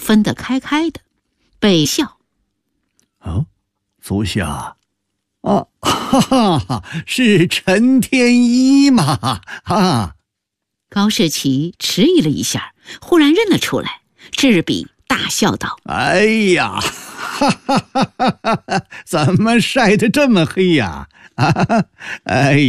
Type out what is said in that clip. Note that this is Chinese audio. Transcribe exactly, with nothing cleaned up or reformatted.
分得开开的，被笑。 哦，足下，啊，哈哈哈，是陈天一吗？啊！ 高士奇迟疑了一下，忽然认了出来，执笔大笑道：“ 哎呀，哈哈哈哈哈！怎么晒得这么黑呀？啊，哎。”